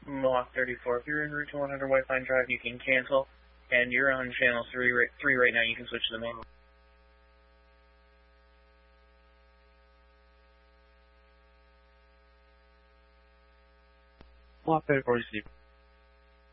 Mohawk 34, if you're en route to 100 White Pine Drive, you can cancel, and you're on channel 3 right now, you can switch to the main. Mohawk 34, receive.